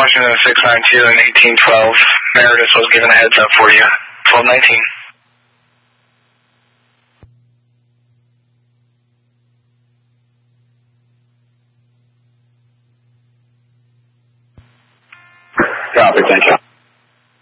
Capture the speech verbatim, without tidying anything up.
Washington six nine two and eighteen twelve. Meredith was given a heads up for you. twelve nineteen. Copy, thank you.